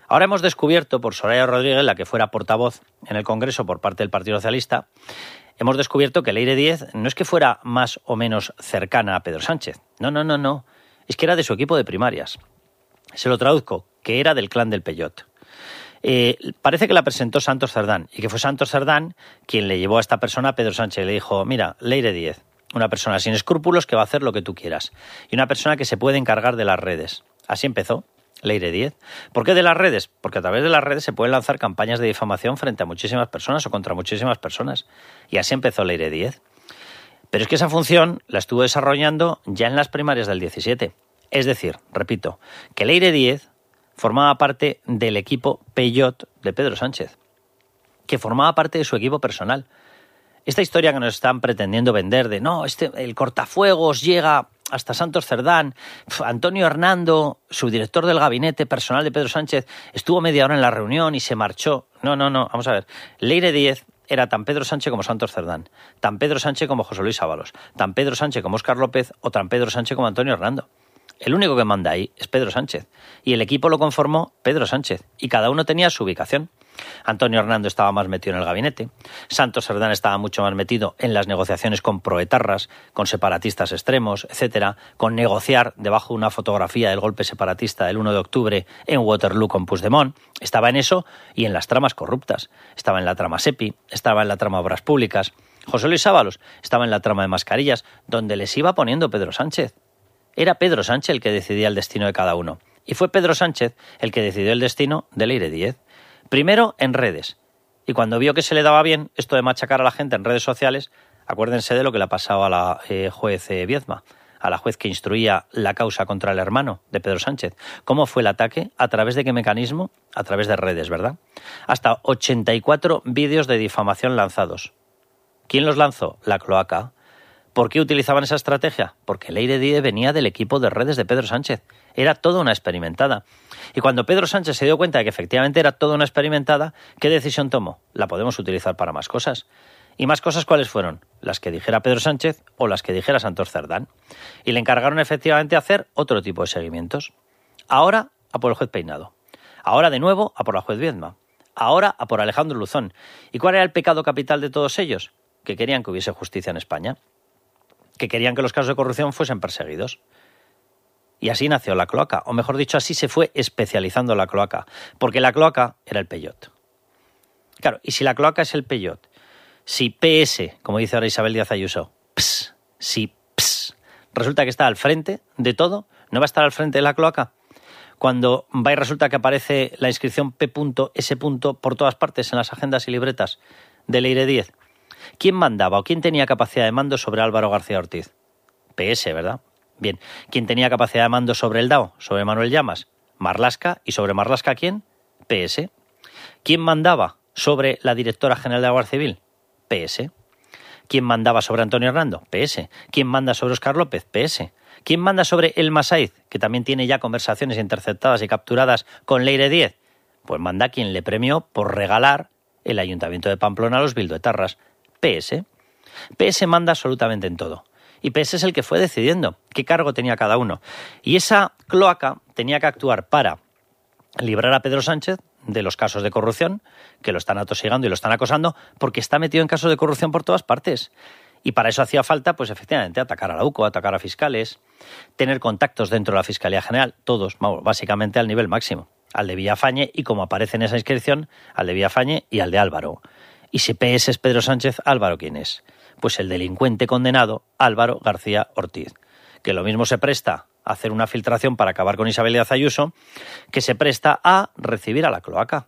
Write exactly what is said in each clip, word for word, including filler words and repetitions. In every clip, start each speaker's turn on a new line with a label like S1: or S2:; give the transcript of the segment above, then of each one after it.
S1: Ahora hemos descubierto, por Soraya Rodríguez, la que fuera portavoz en el Congreso por parte del Partido Socialista, hemos descubierto que Leire Díez no es que fuera más o menos cercana a Pedro Sánchez. No, no, no, no. Es que era de su equipo de primarias. Se lo traduzco, que era del clan del Peyot. Eh, parece que la presentó Santos Cerdán y que fue Santos Cerdán quien le llevó a esta persona a Pedro Sánchez y le dijo: mira, Leire Díez, una persona sin escrúpulos que va a hacer lo que tú quieras y una persona que se puede encargar de las redes. Así empezó Leire Díez. ¿Por qué de las redes? Porque a través de las redes se pueden lanzar campañas de difamación frente a muchísimas personas o contra muchísimas personas. Y así empezó Leire Díez. Pero es que esa función la estuvo desarrollando ya en las primarias del diecisiete. Es decir, repito, que Leire Díez formaba parte del equipo Peyot de Pedro Sánchez, que formaba parte de su equipo personal. Esta historia que nos están pretendiendo vender de no, este, el cortafuegos llega hasta Santos Cerdán, Antonio Hernando, subdirector del gabinete personal de Pedro Sánchez, estuvo media hora en la reunión y se marchó. No, no, no, vamos a ver. Leire Díez era tan Pedro Sánchez como Santos Cerdán, tan Pedro Sánchez como José Luis Ábalos, tan Pedro Sánchez como Óscar López o tan Pedro Sánchez como Antonio Hernando. El único que manda ahí es Pedro Sánchez. Y el equipo lo conformó Pedro Sánchez. Y cada uno tenía su ubicación. Antonio Hernando estaba más metido en el gabinete. Santos Cerdán estaba mucho más metido en las negociaciones con proetarras, con separatistas extremos, etcétera, con negociar debajo de una fotografía del golpe separatista del uno de octubre en Waterloo con Puigdemont. Estaba en eso y en las tramas corruptas. Estaba en la trama SEPI, estaba en la trama Obras Públicas. José Luis Ábalos estaba en la trama de mascarillas, donde les iba poniendo Pedro Sánchez. Era Pedro Sánchez el que decidía el destino de cada uno. Y fue Pedro Sánchez el que decidió el destino de Leire Díez. Primero en redes. Y cuando vio que se le daba bien esto de machacar a la gente en redes sociales, acuérdense de lo que le ha pasado a la eh, juez eh, Viezma, a la juez que instruía la causa contra el hermano de Pedro Sánchez. ¿Cómo fue el ataque? ¿A través de qué mecanismo? A través de redes, ¿verdad? Hasta ochenta y cuatro vídeos de difamación lanzados. ¿Quién los lanzó? La cloaca. ¿Por qué utilizaban esa estrategia? Porque Leire Díez venía del equipo de redes de Pedro Sánchez. Era toda una experimentada. Y cuando Pedro Sánchez se dio cuenta de que efectivamente era toda una experimentada, ¿qué decisión tomó? La podemos utilizar para más cosas. ¿Y más cosas cuáles fueron? Las que dijera Pedro Sánchez o las que dijera Santos Cerdán. Y le encargaron efectivamente hacer otro tipo de seguimientos. Ahora a por el juez Peinado. Ahora de nuevo a por la juez Viezma. Ahora a por Alejandro Luzón. ¿Y cuál era el pecado capital de todos ellos? Que querían que hubiese justicia en España. Que querían que los casos de corrupción fuesen perseguidos. Y así nació la cloaca, o mejor dicho, así se fue especializando la cloaca, porque la cloaca era el Peyot. Claro, y si la cloaca es el Peyot, si P S, como dice ahora Isabel Díaz Ayuso, ps, si ps, resulta que está al frente de todo, ¿no va a estar al frente de la cloaca? Cuando va y resulta que aparece la inscripción P S por todas partes en las agendas y libretas de Leire Díez. ¿Quién mandaba o quién tenía capacidad de mando sobre Álvaro García Ortiz? P S, ¿verdad? Bien. ¿Quién tenía capacidad de mando sobre el D A O? Sobre Manuel Llamas. Marlaska. ¿Y sobre Marlaska quién? P S. ¿Quién mandaba sobre la directora general de la Guardia Civil? P S. ¿Quién mandaba sobre Antonio Hernando? P S. ¿Quién manda sobre Óscar López? P S. ¿Quién manda sobre Elma Saiz, que también tiene ya conversaciones interceptadas y capturadas con Leire Díez? Pues manda quien le premió por regalar el Ayuntamiento de Pamplona a los bilduetarras. P S. P S manda absolutamente en todo. Y P S es el que fue decidiendo qué cargo tenía cada uno. Y esa cloaca tenía que actuar para librar a Pedro Sánchez de los casos de corrupción, que lo están atosigando y lo están acosando, porque está metido en casos de corrupción por todas partes. Y para eso hacía falta, pues efectivamente, atacar a la U C O, atacar a fiscales, tener contactos dentro de la Fiscalía General, todos, básicamente al nivel máximo. Al de Villafañe y, como aparece en esa inscripción, al de Villafañe y al de Álvaro. Y si P S es Pedro Sánchez, ¿Álvaro quién es? Pues el delincuente condenado Álvaro García Ortiz, que lo mismo se presta a hacer una filtración para acabar con Isabel Díaz Ayuso, que se presta a recibir a la cloaca.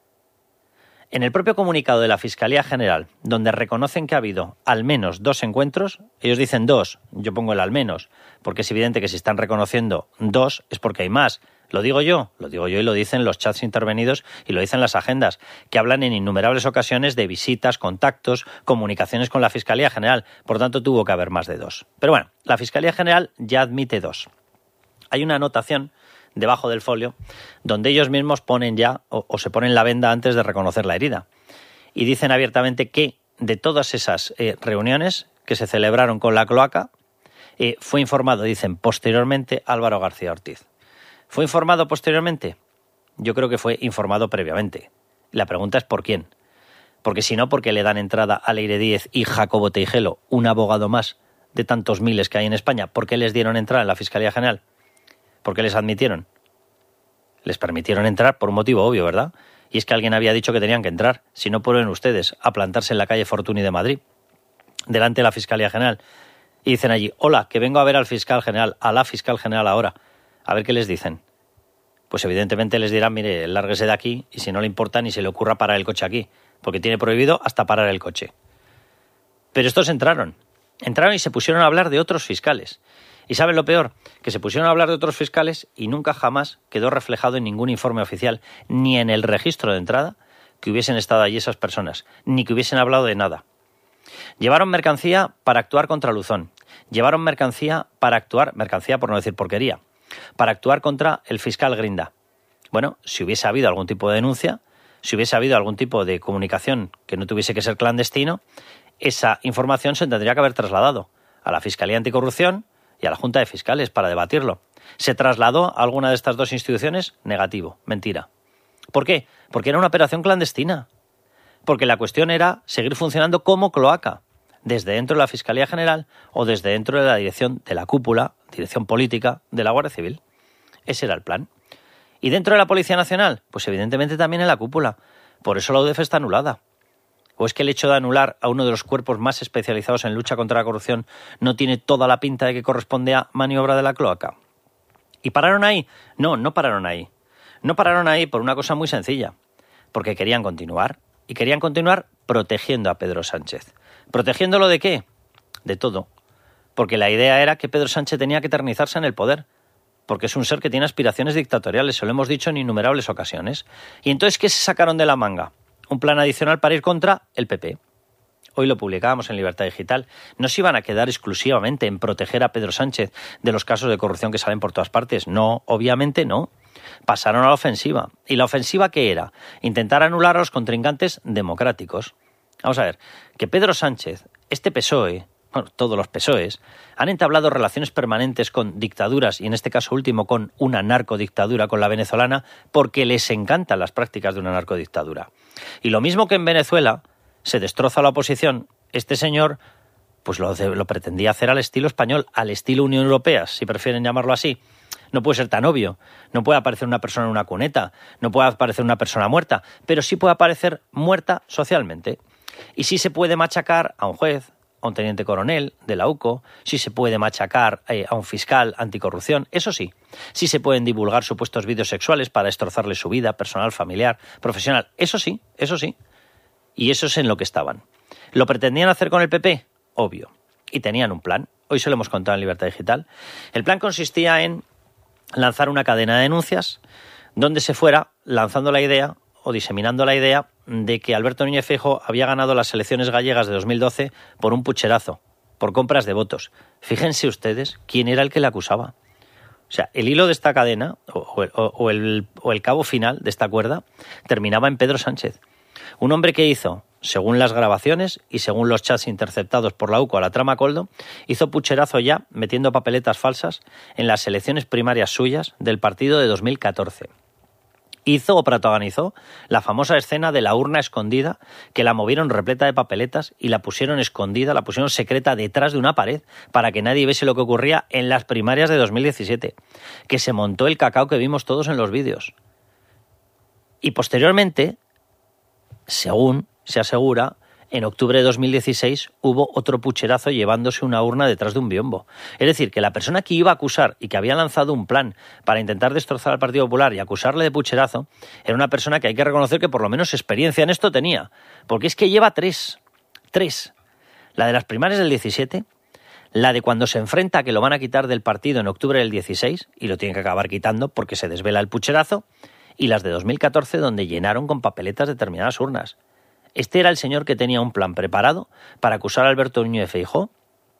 S1: En el propio comunicado de la Fiscalía General, donde reconocen que ha habido al menos dos encuentros, ellos dicen dos, yo pongo el al menos, porque es evidente que si están reconociendo dos es porque hay más. ¿Lo digo yo? Lo digo yo y lo dicen los chats intervenidos y lo dicen las agendas, que hablan en innumerables ocasiones de visitas, contactos, comunicaciones con la Fiscalía General. Por tanto, tuvo que haber más de dos. Pero bueno, la Fiscalía General ya admite dos. Hay una anotación debajo del folio donde ellos mismos ponen ya o, o se ponen la venda antes de reconocer la herida. Y dicen abiertamente que de todas esas eh, reuniones que se celebraron con la cloaca, eh, fue informado, dicen, posteriormente Álvaro García Ortiz. ¿Fue informado posteriormente? yo creo que fue informado previamente. La pregunta es ¿por quién? Porque si no, ¿por qué le dan entrada a Leire Díez y Jacobo Teijelo, un abogado más de tantos miles que hay en España? ¿Por qué les dieron entrada en la Fiscalía General? ¿Por qué les admitieron? Les permitieron entrar por un motivo obvio, ¿verdad? Y es que alguien había dicho que tenían que entrar. Si no, prueben ustedes a plantarse en la calle Fortuny de Madrid, delante de la Fiscalía General, y dicen allí, hola, que vengo a ver al fiscal general, a la fiscal general ahora. A ver qué les dicen. Pues evidentemente les dirán, mire, lárguese de aquí, y si no le importa ni se le ocurra parar el coche aquí, porque tiene prohibido hasta parar el coche. Pero estos entraron. Entraron y se pusieron a hablar de otros fiscales. ¿Y saben lo peor? Que se pusieron a hablar de otros fiscales y nunca jamás quedó reflejado en ningún informe oficial, ni en el registro de entrada, que hubiesen estado allí esas personas, ni que hubiesen hablado de nada. Llevaron mercancía para actuar contra Luzón. Llevaron mercancía para actuar, mercancía por no decir porquería, para actuar contra el fiscal Grinda. Bueno, si hubiese habido algún tipo de denuncia, si hubiese habido algún tipo de comunicación que no tuviese que ser clandestino, esa información se tendría que haber trasladado a la Fiscalía Anticorrupción y a la Junta de Fiscales para debatirlo. ¿Se trasladó a alguna de estas dos instituciones? Negativo, mentira. ¿Por qué? Porque era una operación clandestina. Porque la cuestión era seguir funcionando como cloaca, desde dentro de la Fiscalía General o desde dentro de la dirección de la cúpula, dirección política de la Guardia Civil. Ese era el plan. ¿Y dentro de la Policía Nacional? Pues evidentemente también en la cúpula. Por eso la U D E F está anulada. ¿O es que el hecho de anular a uno de los cuerpos más especializados en lucha contra la corrupción no tiene toda la pinta de que corresponde a maniobra de la cloaca? ¿Y pararon ahí? No, no pararon ahí. No pararon ahí por una cosa muy sencilla. Porque querían continuar. Y querían continuar protegiendo a Pedro Sánchez. ¿Protegiéndolo de qué? De todo. Porque la idea era que Pedro Sánchez tenía que eternizarse en el poder. Porque es un ser que tiene aspiraciones dictatoriales, se lo hemos dicho en innumerables ocasiones. ¿Y entonces qué se sacaron de la manga? Un plan adicional para ir contra el P P. Hoy lo publicábamos en Libertad Digital. No se iban a quedar exclusivamente en proteger a Pedro Sánchez de los casos de corrupción que salen por todas partes. No, obviamente no. Pasaron a la ofensiva. ¿Y la ofensiva qué era? Intentar anular a los contrincantes democráticos. Vamos a ver, que Pedro Sánchez, este P S O E, bueno, todos los P S O Es, han entablado relaciones permanentes con dictaduras, y en este caso último con una narcodictadura, con la venezolana, porque les encantan las prácticas de una narcodictadura. Y lo mismo que en Venezuela se destroza la oposición, este señor pues lo, lo pretendía hacer al estilo español, al estilo Unión Europea, si prefieren llamarlo así. No puede ser tan obvio, no puede aparecer una persona en una cuneta, no puede aparecer una persona muerta, pero sí puede aparecer muerta socialmente. Y sí se puede machacar a un juez, a un teniente coronel de la U C O, sí se puede machacar eh, a un fiscal anticorrupción, eso sí. Sí se pueden divulgar supuestos vídeos sexuales para destrozarle su vida personal, familiar, profesional, eso sí, eso sí. Y eso es en lo que estaban. ¿Lo pretendían hacer con el P P? Obvio. Y tenían un plan. Hoy se lo hemos contado en Libertad Digital. El plan consistía en lanzar una cadena de denuncias donde se fuera lanzando la idea o diseminando la idea de que Alberto Núñez Feijóo había ganado las elecciones gallegas de dos mil doce por un pucherazo, por compras de votos. Fíjense ustedes quién era el que le acusaba. O sea, el hilo de esta cadena o, o, o, el, o el cabo final de esta cuerda terminaba en Pedro Sánchez. Un hombre que hizo, según las grabaciones y según los chats interceptados por la U C O a la trama Coldo, hizo pucherazo ya metiendo papeletas falsas en las elecciones primarias suyas del partido de dos mil catorce. Hizo o protagonizó la famosa escena de la urna escondida, que la movieron repleta de papeletas y la pusieron escondida, la pusieron secreta detrás de una pared para que nadie viese lo que ocurría en las primarias de dos mil diecisiete, que se montó el cacao que vimos todos en los vídeos. Y posteriormente, según se asegura, en octubre de dos mil dieciséis hubo otro pucherazo llevándose una urna detrás de un biombo. Es decir, que la persona que iba a acusar y que había lanzado un plan para intentar destrozar al Partido Popular y acusarle de pucherazo era una persona que hay que reconocer que por lo menos experiencia en esto tenía. Porque es que lleva tres. Tres. La de las primarias del diecisiete, la de cuando se enfrenta a que lo van a quitar del partido en octubre del dieciséis y lo tienen que acabar quitando porque se desvela el pucherazo, y las de dos mil catorce donde llenaron con papeletas determinadas urnas. Este era el señor que tenía un plan preparado para acusar a Alberto Núñez Feijóo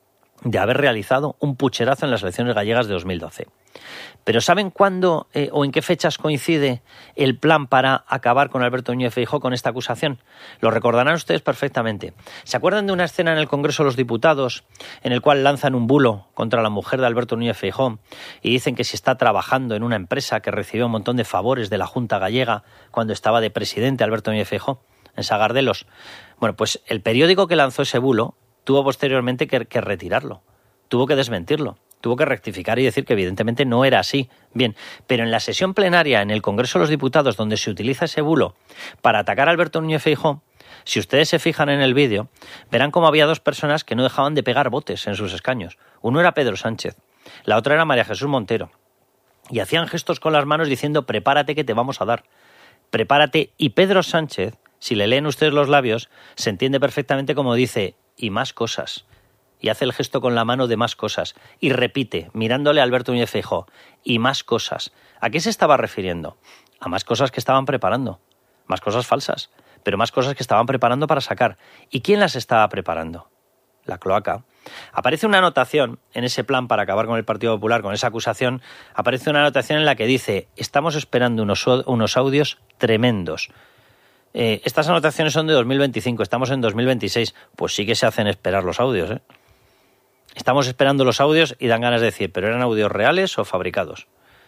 S1: de haber realizado un pucherazo en las elecciones gallegas de dos mil doce. Pero ¿saben cuándo eh, o en qué fechas coincide el plan para acabar con Alberto Núñez Feijóo con esta acusación? Lo recordarán ustedes perfectamente. ¿Se acuerdan de una escena en el Congreso de los Diputados en el cual lanzan un bulo contra la mujer de Alberto Núñez Feijóo y dicen que si está trabajando en una empresa que recibió un montón de favores de la Junta Gallega cuando estaba de presidente Alberto Núñez Feijóo en Sagardelos? Bueno, pues el periódico que lanzó ese bulo tuvo posteriormente que, que retirarlo, tuvo que desmentirlo. Tuvo que rectificar y decir que evidentemente no era así. Bien, pero en la sesión plenaria en el Congreso de los Diputados, donde se utiliza ese bulo para atacar a Alberto Núñez Feijóo, si ustedes se fijan en el vídeo, verán cómo había dos personas que no dejaban de pegar botes en sus escaños. Uno era Pedro Sánchez, la otra era María Jesús Montero. Y hacían gestos con las manos diciendo, prepárate que te vamos a dar. Prepárate. Y Pedro Sánchez, si le leen ustedes los labios, se entiende perfectamente como dice, y más cosas. Y hace el gesto con la mano de más cosas. Y repite, mirándole a Alberto Núñez Feijóo, y más cosas. ¿A qué se estaba refiriendo? A más cosas que estaban preparando. Más cosas falsas, pero más cosas que estaban preparando para sacar. ¿Y quién las estaba preparando? La cloaca. Aparece una anotación en ese plan para acabar con el Partido Popular, con esa acusación, aparece una anotación en la que dice, estamos esperando unos, unos audios tremendos. Eh, estas anotaciones son de dos mil veinticinco, estamos en dos mil veintiséis. Pues sí que se hacen esperar los audios, ¿eh? Estamos esperando los audios y dan ganas de decir, ¿pero eran audios reales o fabricados?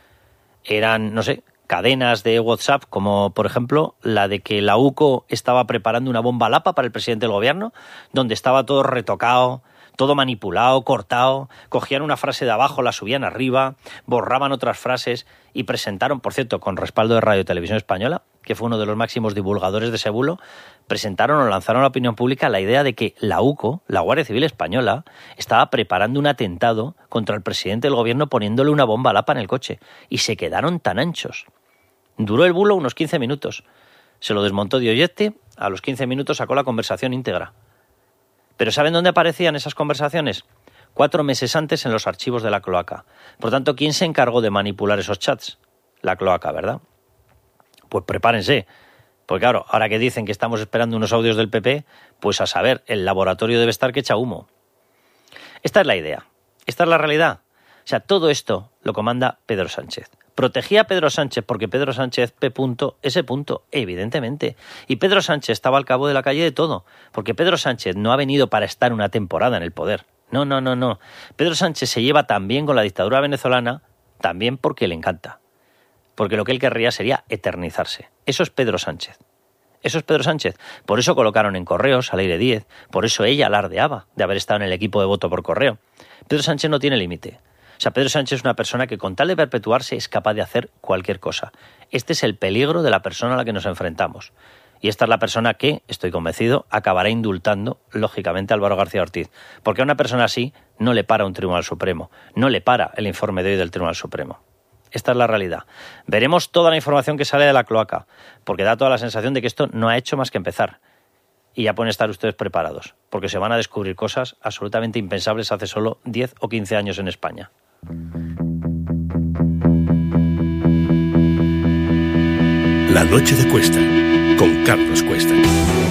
S1: Eran, no sé, cadenas de WhatsApp, como por ejemplo la de que la U C O estaba preparando una bomba lapa para el presidente del gobierno, donde estaba todo retocado, todo manipulado, cortado, cogían una frase de abajo, la subían arriba, borraban otras frases y presentaron, por cierto, con respaldo de Radio y Televisión Española, que fue uno de los máximos divulgadores de ese bulo, presentaron o lanzaron a la opinión pública la idea de que la U C O, la Guardia Civil Española, estaba preparando un atentado contra el presidente del gobierno poniéndole una bomba lapa en el coche. Y se quedaron tan anchos. Duró el bulo unos quince minutos. Se lo desmontó Dioyetti, a los quince minutos sacó la conversación íntegra. ¿Pero saben dónde aparecían esas conversaciones? Cuatro meses antes en los archivos de la cloaca. Por tanto, ¿quién se encargó de manipular esos chats? La cloaca, ¿verdad? Pues prepárense. Porque claro, ahora que dicen que estamos esperando unos audios del P P, pues a saber, el laboratorio debe estar que echa humo. Esta es la idea. Esta es la realidad. O sea, todo esto lo comanda Pedro Sánchez. Protegía a Pedro Sánchez porque Pedro Sánchez P. S. evidentemente. Y Pedro Sánchez estaba al cabo de la calle de todo, porque Pedro Sánchez no ha venido para estar una temporada en el poder. No, no, no, no. Pedro Sánchez se lleva tan bien con la dictadura venezolana, también porque le encanta. Porque lo que él querría sería eternizarse. Eso es Pedro Sánchez. Eso es Pedro Sánchez. Por eso colocaron en Correos a Leire Díez, por eso ella alardeaba de haber estado en el equipo de voto por correo. Pedro Sánchez no tiene límite. O sea, Pedro Sánchez es una persona que con tal de perpetuarse es capaz de hacer cualquier cosa. Este es el peligro de la persona a la que nos enfrentamos. Y esta es la persona que, estoy convencido, acabará indultando, lógicamente, a Álvaro García Ortiz. Porque a una persona así no le para un Tribunal Supremo, no le para el informe de hoy del Tribunal Supremo. Esta es la realidad. Veremos toda la información que sale de la cloaca, porque da toda la sensación de que esto no ha hecho más que empezar. Y ya pueden estar ustedes preparados, porque se van a descubrir cosas absolutamente impensables hace solo diez o quince años en España.
S2: La noche de Cuesta, con Carlos Cuesta.